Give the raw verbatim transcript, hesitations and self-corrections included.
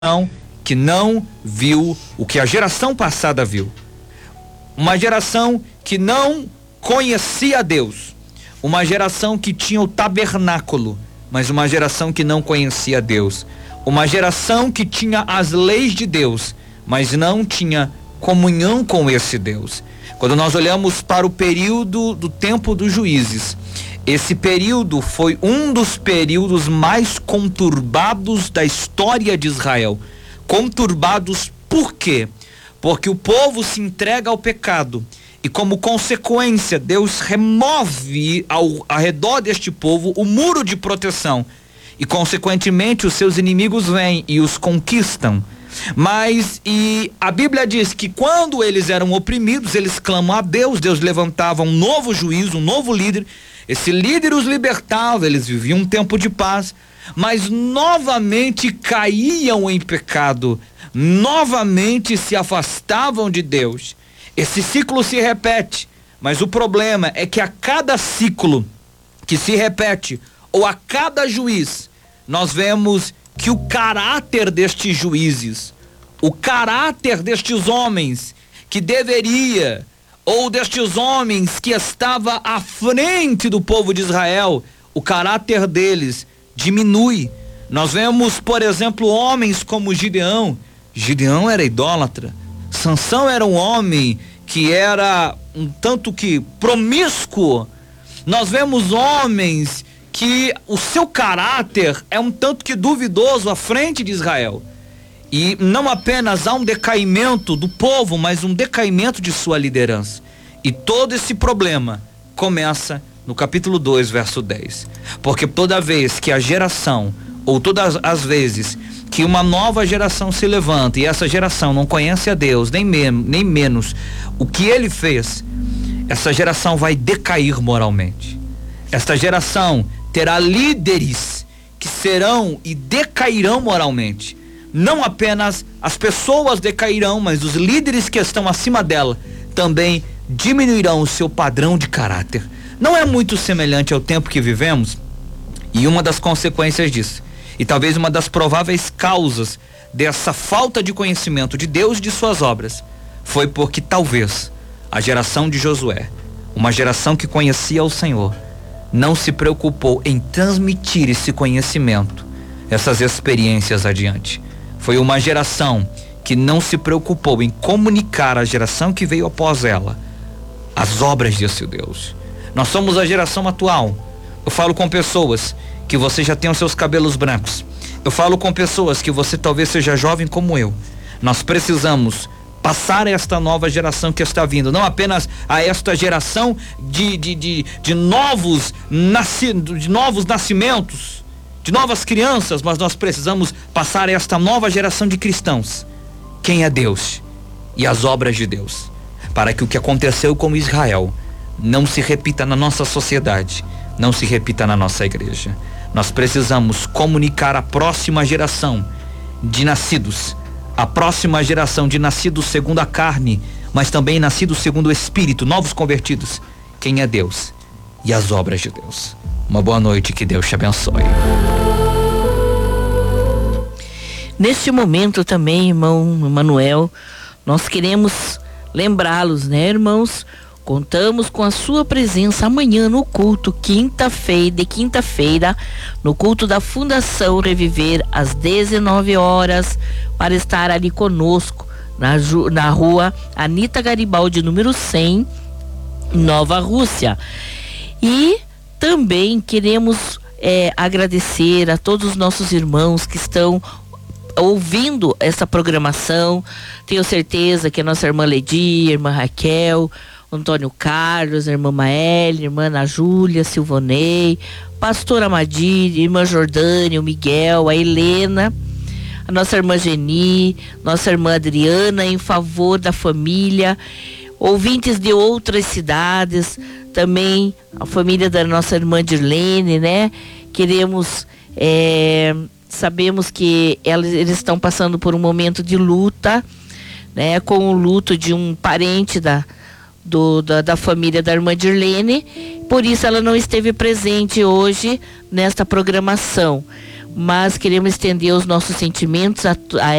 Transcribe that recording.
que não viu o que a geração passada viu. Uma geração que não conhecia Deus. Uma geração que tinha o tabernáculo, mas uma geração que não conhecia Deus. Uma geração que tinha as leis de Deus, mas não tinha comunhão com esse Deus. Quando nós olhamos para o período do tempo dos juízes, esse período foi um dos períodos mais conturbados da história de Israel. Conturbados por quê? Porque o povo se entrega ao pecado e, como consequência, Deus remove ao, ao redor deste povo o muro de proteção e, consequentemente, os seus inimigos vêm e os conquistam. Mas e a Bíblia diz que quando eles eram oprimidos, eles clamam a Deus, Deus levantava um novo juízo, um novo líder. Esse líder os libertava, eles viviam um tempo de paz, mas novamente caíam em pecado, novamente se afastavam de Deus. Esse ciclo se repete, mas o problema é que a cada ciclo que se repete, ou a cada juiz, nós vemos que o caráter destes juízes, o caráter destes homens que deveria, ou destes homens que estava à frente do povo de Israel, o caráter deles diminui. Nós vemos, por exemplo, homens como Gideão. Gideão era idólatra. Sansão era um homem que era um tanto que promíscuo. Nós vemos homens que o seu caráter é um tanto que duvidoso à frente de Israel. E não apenas há um decaimento do povo, mas um decaimento de sua liderança. E todo esse problema começa no capítulo dois, verso dez. Porque toda vez que a geração, ou todas as vezes que uma nova geração se levanta e essa geração não conhece a Deus, nem, me, nem menos o que ele fez, essa geração vai decair moralmente. Esta geração terá líderes que serão e decairão moralmente. Não apenas as pessoas decairão, mas os líderes que estão acima dela também diminuirão o seu padrão de caráter. Não é muito semelhante ao tempo que vivemos? E uma das consequências disso, e talvez uma das prováveis causas dessa falta de conhecimento de Deus e de suas obras, foi porque talvez a geração de Josué, uma geração que conhecia o Senhor, não se preocupou em transmitir esse conhecimento, essas experiências adiante. Foi uma geração que não se preocupou em comunicar à geração que veio após ela as obras desse Deus. Nós somos a geração atual. Eu falo com pessoas que você já tem os seus cabelos brancos. Eu falo com pessoas que você talvez seja jovem como eu. Nós precisamos passar a esta nova geração que está vindo, não apenas a esta geração de, de, de, de, novos, nasci, de novos nascimentos, de novas crianças, mas nós precisamos passar a esta nova geração de cristãos. Quem é Deus e as obras de Deus, para que o que aconteceu com Israel não se repita na nossa sociedade, não se repita na nossa igreja. Nós precisamos comunicar à próxima geração de nascidos, a próxima geração de nascidos segundo a carne, mas também nascidos segundo o Espírito, novos convertidos, quem é Deus e as obras de Deus. Uma boa noite, que Deus te abençoe. Neste momento também, irmão Emanuel, nós queremos lembrá-los, né, irmãos? Contamos com a sua presença amanhã no culto, quinta-feira, de quinta-feira, no culto da Fundação Reviver, às dezenove horas, para estar ali conosco, na, na rua Anita Garibaldi, número cem, Nova Rússia. E também queremos é, agradecer a todos os nossos irmãos que estão ouvindo essa programação. Tenho certeza que a nossa irmã Ledi, a irmã Raquel, Antônio Carlos, a irmã Maélia, a irmã Ana Júlia, Silvonei, pastor Amadir, irmã Jordânia, o Miguel, a Helena, a nossa irmã Geni, nossa irmã Adriana, em favor da família, ouvintes de outras cidades, também a família da nossa irmã Dirlene, né? Queremos, é, sabemos que elas, eles estão passando por um momento de luta, né? Com o luto de um parente da Do, da, da família da irmã Dirlene, por isso ela não esteve presente hoje nesta programação, mas queremos estender os nossos sentimentos a, a